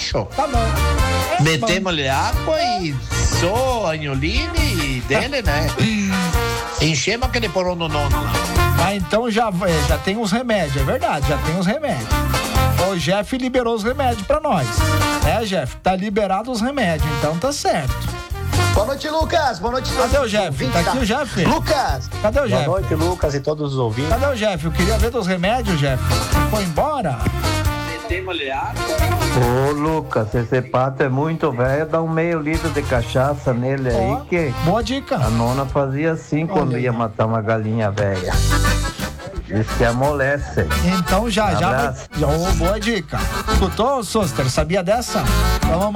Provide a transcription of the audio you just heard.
baixo. Tá bom. Metemos-lhe água e só anholine dele, né? Enchemos aquele porão no nono lá. Ah, então já tem os remédios, é verdade, já tem os remédios. O Jeff liberou os remédios pra nós. É, Jeff, tá liberado os remédios, então tá certo. Boa noite, Lucas. Boa noite, cadê o Jeff? Tá aqui o Jeff? Lucas! Cadê o Jeff? Boa noite, Lucas e todos os ouvintes. Cadê o Jeff? Eu queria ver dos remédios, Jeff. Foi embora? Metemos-lhe água. Ô, Lucas, esse pato é muito velho, dá um meio litro de cachaça nele aí, que boa dica. a nona fazia assim quando ia matar uma galinha velha. Diz que amolece. Então já. Abraço. Boa dica. Escutou, Soster? Sabia dessa? Então vamos